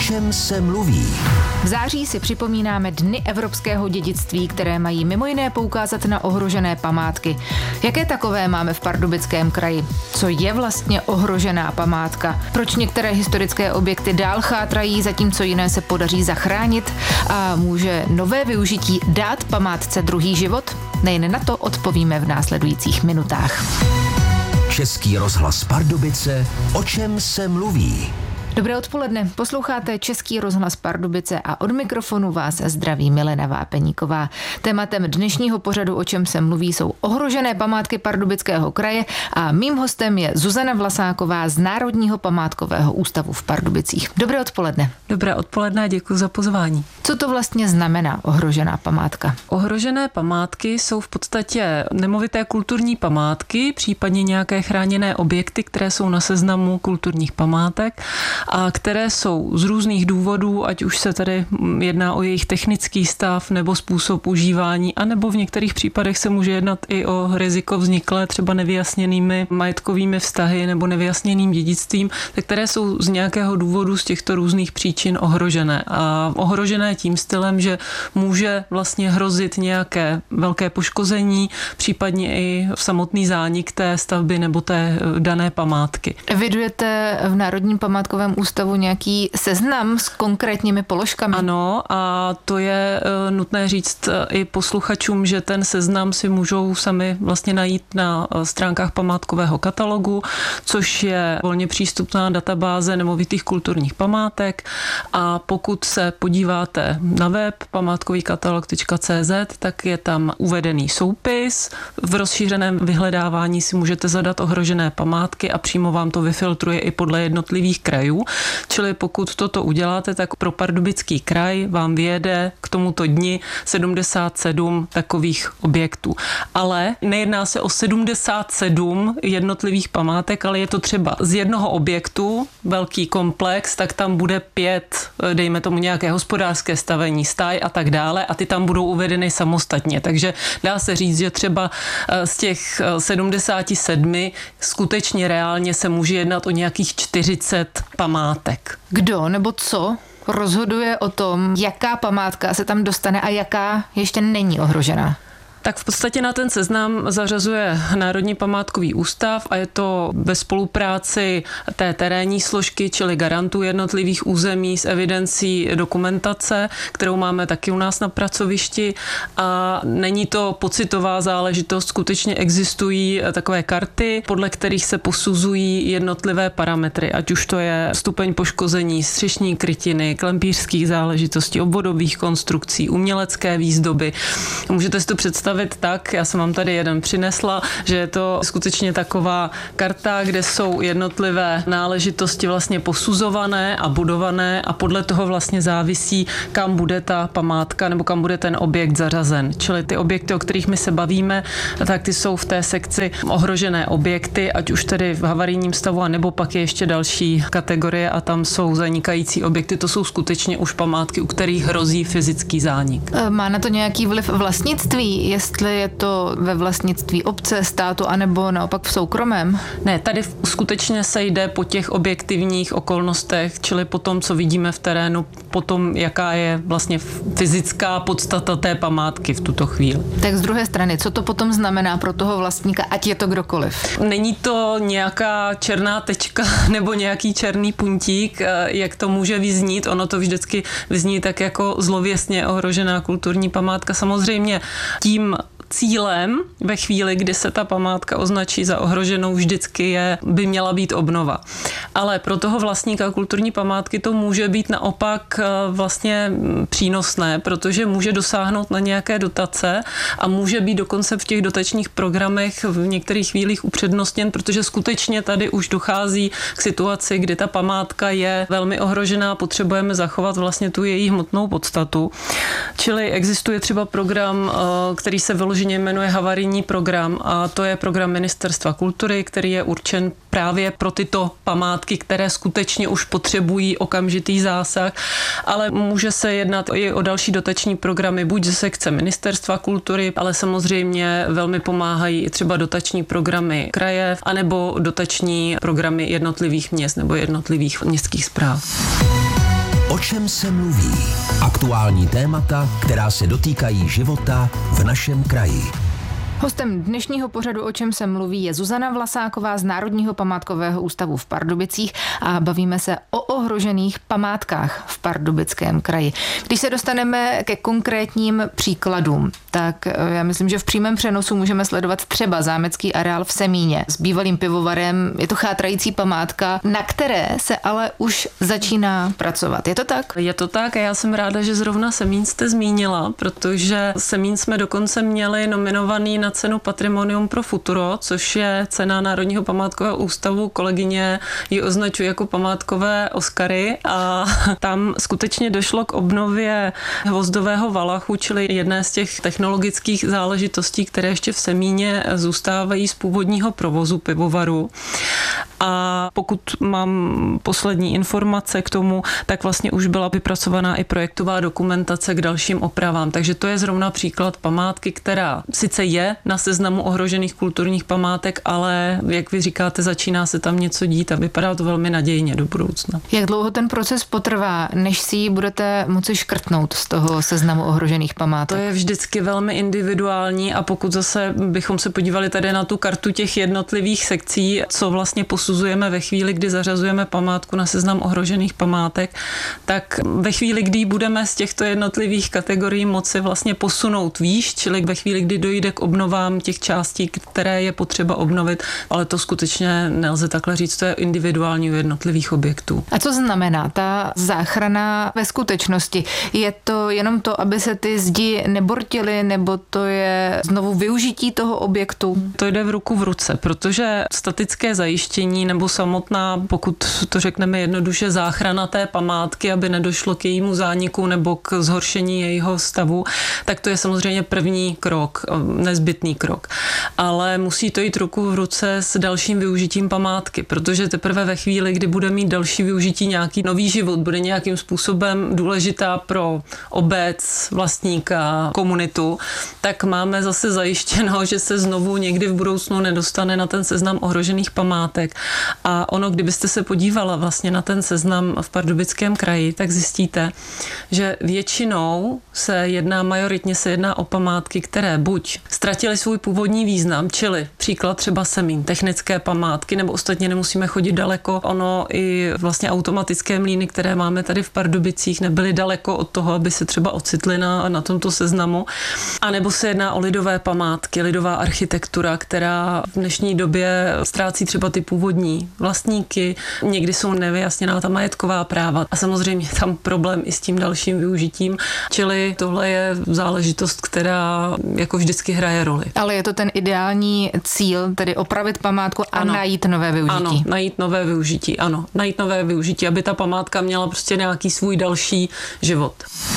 čem se mluví? V září si připomínáme Dny evropského dědictví, které mají mimo jiné poukázat na ohrožené památky. Jaké takové máme v Pardubickém kraji? Co je vlastně ohrožená památka? Proč některé historické objekty dál chátrají, zatímco jiné se podaří zachránit? A může nové využití dát památce druhý život? Nejen na to odpovíme v následujících minutách. Český rozhlas Pardubice, o čem se mluví? Dobré odpoledne, posloucháte Český rozhlas Pardubice a od mikrofonu vás zdraví Milena Vápeníková. Tématem dnešního pořadu, o čem se mluví, jsou ohrožené památky Pardubického kraje a mým hostem je Zuzana Vlasáková z Národního památkového ústavu v Pardubicích. Dobré odpoledne. Dobré odpoledne a děkuji za pozvání. Co to vlastně znamená ohrožená památka? Ohrožené památky jsou v podstatě nemovité kulturní památky, případně nějaké chráněné objekty, které jsou na seznamu kulturních památek a které jsou z různých důvodů, ať už se tady jedná o jejich technický stav nebo způsob užívání, anebo v některých případech se může jednat i o riziko vzniklé třeba nevyjasněnými majetkovými vztahy nebo nevyjasněným dědictvím, které jsou z nějakého důvodu z těchto různých příčin ohrožené. A ohrožené tím stylem, že může vlastně hrozit nějaké velké poškození, případně i samotný zánik té stavby nebo té dané památky. Evidujete v Národním památkovém ústavu nějaký seznam s konkrétními položkami? Ano, a to je nutné říct i posluchačům, že ten seznam si můžou sami vlastně najít na stránkách památkového katalogu, což je volně přístupná databáze nemovitých kulturních památek, a pokud se podíváte na web památkovýkatalog.cz, tak je tam uvedený soupis. V rozšířeném vyhledávání si můžete zadat ohrožené památky a přímo vám to vyfiltruje i podle jednotlivých krajů. Čili pokud toto uděláte, tak pro Pardubický kraj vám vyjede k tomuto dni 77 takových objektů. Ale nejedná se o 77 jednotlivých památek, ale je to třeba z jednoho objektu, velký komplex, tak tam bude 5, dejme tomu nějaké hospodářské stavení, stáj a tak dále, a ty tam budou uvedeny samostatně. Takže dá se říct, že třeba z těch 77 skutečně reálně se může jednat o nějakých 40 památek. Kdo nebo co rozhoduje o tom, jaká památka se tam dostane a jaká ještě není ohrožená? Tak v podstatě na ten seznam zařazuje Národní památkový ústav a je to ve spolupráci té terénní složky, čili garantů jednotlivých území s evidencí dokumentace, kterou máme taky u nás na pracovišti, a není to pocitová záležitost, skutečně existují takové karty, podle kterých se posuzují jednotlivé parametry, ať už to je stupeň poškození střešní krytiny, klempířských záležitostí, obvodových konstrukcí, umělecké výzdoby. Můžete si to představit tak, já jsem vám tady jeden přinesla, že je to skutečně taková karta, kde jsou jednotlivé náležitosti vlastně posuzované a budované a podle toho vlastně závisí, kam bude ta památka nebo kam bude ten objekt zařazen. Čili ty objekty, o kterých my se bavíme, tak ty jsou v té sekci ohrožené objekty, ať už tedy v havarijním stavu, a nebo pak je ještě další kategorie a tam jsou zanikající objekty. To jsou skutečně už památky, u kterých hrozí fyzický zánik. Má na to nějaký vliv vlastnictví? Jestli je to ve vlastnictví obce, státu, anebo naopak v soukromém? Ne, tady skutečně se jde po těch objektivních okolnostech, čili po tom, co vidíme v terénu, po tom, jaká je vlastně fyzická podstata té památky v tuto chvíli. Tak z druhé strany, co to potom znamená pro toho vlastníka, ať je to kdokoliv? Není to nějaká černá tečka nebo nějaký černý puntík, jak to může vyznít. Ono to vždycky vyzní tak jako zlověstně ohrožená kulturní památka. Samozřejmě tím cílem ve chvíli, kdy se ta památka označí za ohroženou, vždycky by měla být obnova. Ale pro toho vlastníka kulturní památky to může být naopak vlastně přínosné, protože může dosáhnout na nějaké dotace a může být dokonce v těch dotačních programech v některých chvílích upřednostněn, protože skutečně tady už dochází k situaci, kdy ta památka je velmi ohrožená, potřebujeme zachovat vlastně tu její hmotnou podstatu. Čili existuje třeba program, který se vyloženě jmenuje havarijní program, a to je program Ministerstva kultury, který je určen právě pro tyto památky, které skutečně už potřebují okamžitý zásah, ale může se jednat i o další dotační programy, buď ze sekce Ministerstva kultury, ale samozřejmě velmi pomáhají i třeba dotační programy kraje, anebo dotační programy jednotlivých měst nebo jednotlivých městských správ. O čem se mluví? Aktuální témata, která se dotýkají života v našem kraji. Hostem dnešního pořadu O čem se mluví je Zuzana Vlasáková z Národního památkového ústavu v Pardubicích a bavíme se o ohrožených památkách v Pardubickém kraji. Když se dostaneme ke konkrétním příkladům, tak já myslím, že v přímém přenosu můžeme sledovat třeba zámecký areál v Semíně s bývalým pivovarem. Je to chátrající památka, na které se ale už začíná pracovat. Je to tak? Je to tak a já jsem ráda, že zrovna Semín jste zmínila, protože Semín jsme dokonce měli nominovaný na cenu Patrimonium pro futuro, což je cena Národního památkového ústavu. Kolegyně ji označuje jako památkové Oscary a tam skutečně došlo k obnově Hvozdového valachu, čili jedné z těch technologických záležitostí, které ještě v Semíně zůstávají z původního provozu pivovaru. A pokud mám poslední informace k tomu, tak vlastně už byla vypracovaná i projektová dokumentace k dalším opravám. Takže to je zrovna příklad památky, která sice je na seznamu ohrožených kulturních památek, ale jak vy říkáte, začíná se tam něco dít a vypadá to velmi nadějně do budoucna. Jak dlouho ten proces potrvá, než si ji budete moci škrtnout z toho seznamu ohrožených památek? To je vždycky velmi individuální a pokud zase bychom se podívali tady na tu kartu těch jednotlivých sekcí, co vlastně posuzujeme ve chvíli, kdy zařazujeme památku na seznam ohrožených památek, tak ve chvíli, kdy budeme z těchto jednotlivých kategorií moci vlastně posunout výš, čili ve chvíli, kdy dojde k obnovám těch částí, které je potřeba obnovit, ale to skutečně nelze takhle říct, to je individuální u jednotlivých objektů. A co znamená ta záchrana ve skutečnosti? Je to jenom to, aby se ty zdi nebortily, nebo to je znovu využití toho objektu? To jde v ruku v ruce, protože statické zajištění nebo samotná, pokud to řekneme jednoduše, záchrana té památky, aby nedošlo k jejímu zániku nebo k zhoršení jejího stavu, tak to je samozřejmě první krok, nezbytný krok. Ale musí to jít ruku v ruce s dalším využitím památky, protože teprve ve chvíli, kdy bude mít další využití, nějaký nový život, bude nějakým způsobem důležitá pro obec, vlastníka, komunitu, tak máme zase zajištěno, že se znovu někdy v budoucnu nedostane na ten seznam ohrožených památek. A ono, kdybyste se podívala vlastně na ten seznam v Pardubickém kraji, tak zjistíte, že většinou majoritně se jedná o památky, které buď ztratily svůj původní význam, čili příklad třeba Semín, technické památky, nebo ostatně nemusíme chodit daleko. Ono i vlastně automatické mlýny, které máme tady v Pardubicích, nebyly daleko od toho, aby se třeba ocitly na tomto seznamu. A nebo se jedná o lidové památky, lidová architektura, která v dnešní době ztrácí třeba ty původní vlastníky, někdy jsou nevyjasněná ta majetková práva a samozřejmě tam problém i s tím dalším využitím, čili tohle je záležitost, která jako vždycky hraje roli. Ale je to ten ideální cíl, tedy opravit památku a najít nové využití. Ano, najít nové využití, aby ta památka měla prostě nějaký svůj další život.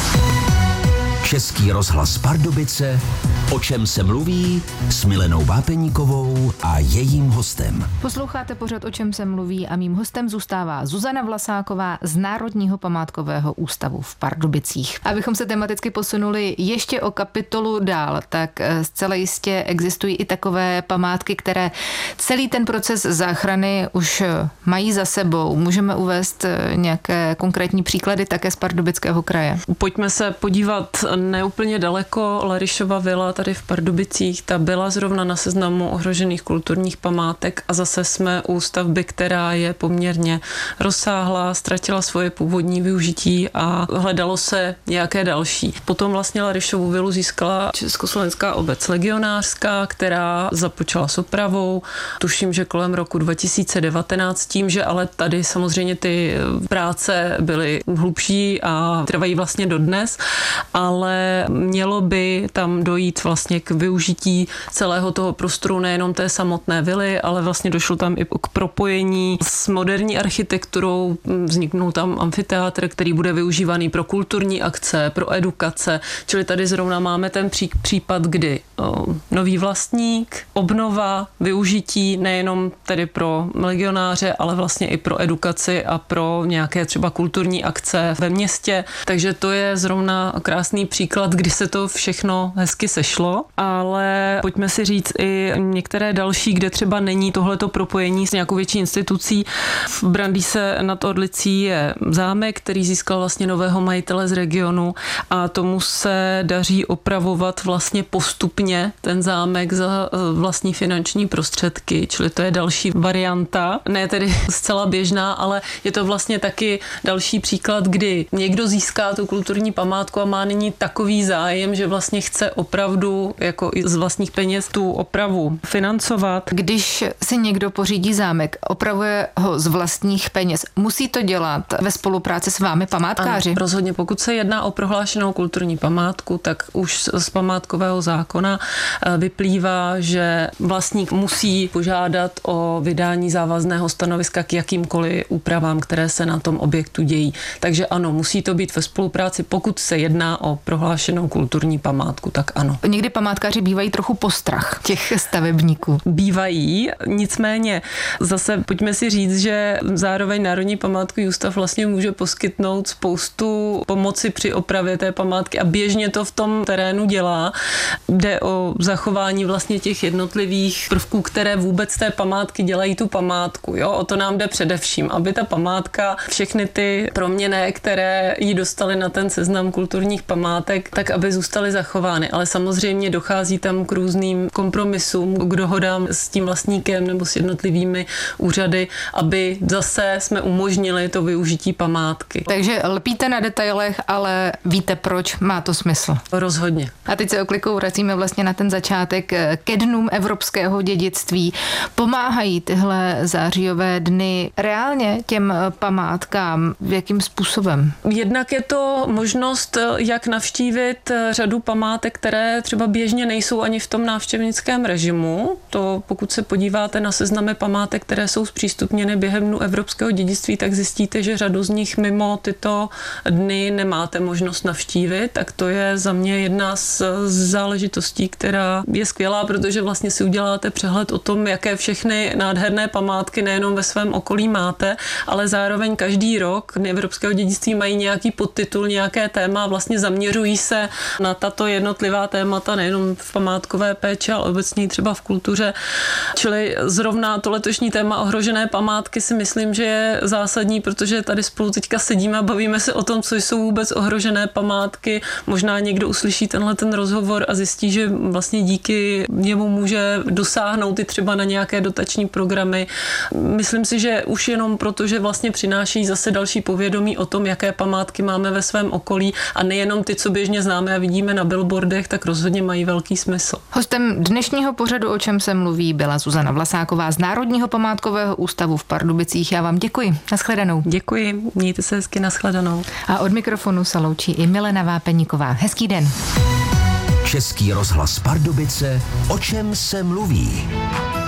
Český rozhlas Pardubice, o čem se mluví, s Milenou Vápeníkovou a jejím hostem. Posloucháte pořad O čem se mluví a mým hostem zůstává Zuzana Vlasáková z Národního památkového ústavu v Pardubicích. Abychom se tematicky posunuli ještě o kapitolu dál, tak zcela jistě existují i takové památky, které celý ten proces záchrany už mají za sebou. Můžeme uvést nějaké konkrétní příklady také z Pardubického kraje? Pojďme se podívat neúplně daleko. Larišova vila tady v Pardubicích, ta byla zrovna na seznamu ohrožených kulturních památek a zase jsme u stavby, která je poměrně rozsáhlá, ztratila svoje původní využití a hledalo se nějaké další. Potom vlastně Larišovu vilu získala Československá obec legionářská, která započala s opravou, tuším, že kolem roku 2019, tím, že ale tady samozřejmě ty práce byly hlubší a trvají vlastně dodnes, ale mělo by tam dojít vlastně k využití celého toho prostoru, nejenom té samotné vily, ale vlastně došlo tam i k propojení s moderní architekturou, vzniknul tam amfiteátr, který bude využívaný pro kulturní akce, pro edukace, čili tady zrovna máme ten případ, kdy nový vlastník, obnova, využití nejenom tedy pro legionáře, ale vlastně i pro edukaci a pro nějaké třeba kulturní akce ve městě, takže to je zrovna krásný příklad, kdy se to všechno hezky sešlo nešlo, ale pojďme si říct i některé další, kde třeba není tohleto propojení s nějakou větší institucí. V Brandýse nad Orlicí je zámek, který získal vlastně nového majitele z regionu a tomu se daří opravovat vlastně postupně ten zámek za vlastní finanční prostředky, čili to je další varianta, ne tedy zcela běžná, ale je to vlastně taky další příklad, kdy někdo získá tu kulturní památku a má nyní takový zájem, že vlastně chce opravdu jako i z vlastních peněz tu opravu financovat. Když si někdo pořídí zámek, opravuje ho z vlastních peněz, musí to dělat ve spolupráci s vámi památkáři? Ano, rozhodně. Pokud se jedná o prohlášenou kulturní památku, tak už z památkového zákona vyplývá, že vlastník musí požádat o vydání závazného stanoviska k jakýmkoliv úpravám, které se na tom objektu dějí. Takže ano, musí to být ve spolupráci, pokud se jedná o prohlášenou kulturní památku, tak ano. Někdy památkáři bývají trochu postrach těch stavebníků. Bývají, nicméně zase pojďme si říct, že zároveň Národní památkový ústav vlastně může poskytnout spoustu pomoci při opravě té památky a běžně to v tom terénu dělá. Jde o zachování vlastně těch jednotlivých prvků, které vůbec té památky dělají tu památku. Jo? O to nám jde především, aby ta památka, všechny ty proměnné, které ji dostaly na ten seznam kulturních památek, tak aby zůstaly zachovány. Ale samozřejmě dochází tam k různým kompromisům, k dohodám s tím vlastníkem nebo s jednotlivými úřady, aby zase jsme umožnili to využití památky. Takže lpíte na detailech, ale víte proč, má to smysl. Rozhodně. A teď se oklikou vracíme vlastně na ten začátek ke dnům evropského dědictví. Pomáhají tyhle zářijové dny reálně těm památkám? Jakým způsobem? Jednak je to možnost, jak navštívit řadu památek, které třeba běžně nejsou ani v tom návštěvnickém režimu. To pokud se podíváte na seznamy památek, které jsou zpřístupněny během dnů evropského dědictví, tak zjistíte, že řadu z nich mimo tyto dny nemáte možnost navštívit. Tak to je za mě jedna z záležitostí, která je skvělá, protože vlastně si uděláte přehled o tom, jaké všechny nádherné památky nejenom ve svém okolí máte, ale zároveň každý rok dny evropského dědictví mají nějaký podtitul, nějaké téma, vlastně zaměřují se na tato jednotlivá témata, nejenom v památkové péči, ale obecně třeba v kultuře. Čili zrovna to letošní téma ohrožené památky si myslím, že je zásadní, protože tady spolu teďka sedíme a bavíme se o tom, co jsou vůbec ohrožené památky. Možná někdo uslyší tenhle ten rozhovor a zjistí, že vlastně díky němu může dosáhnout i třeba na nějaké dotační programy. Myslím si, že už jenom proto, že vlastně přináší zase další povědomí o tom, jaké památky máme ve svém okolí a nejenom ty, co běžně známe a vidíme na billboardech, tak rozhodně mají velký smysl. Hostem dnešního pořadu O čem se mluví byla Zuzana Vlasáková z Národního památkového ústavu v Pardubicích. Já vám děkuji. Naschledanou. Děkuji. Mějte se hezky, naschledanou. A od mikrofonu se loučí i Milena Vápeníková. Hezký den. Český rozhlas Pardubice, o čem se mluví.